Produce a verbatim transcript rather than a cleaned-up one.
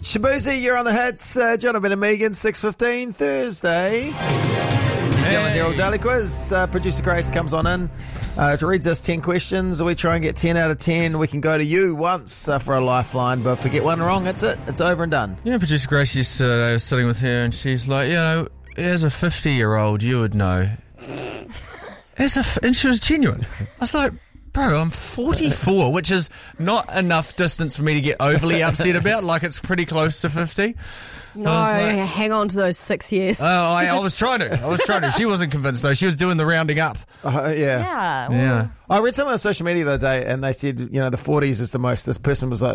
Shabuzi, you're on the hits. Uh, Jonathan and Megan, six fifteen, Thursday. New Zealand Herald Daily Quiz. Uh, Producer Grace comes on in, uh, reads us ten questions. We try and get ten out of ten. We can go to you once uh, for a lifeline, but if we get one wrong, that's it. It's over and done. You know, Producer Grace, yesterday I was sitting with her and she's like, you know, as a fifty-year-old, you would know. As a f- and she was genuine. I was like, bro, I'm forty-four, which is not enough distance for me to get overly upset about. Like, it's pretty close to fifty. No, like, hang on to those six years. Oh, I, I was trying to. I was trying to. She wasn't convinced, though. She was doing the rounding up. Uh, yeah. Yeah. Well, Yeah. I read something on social media the other day, and they said, you know, the forties is the most. This person was like,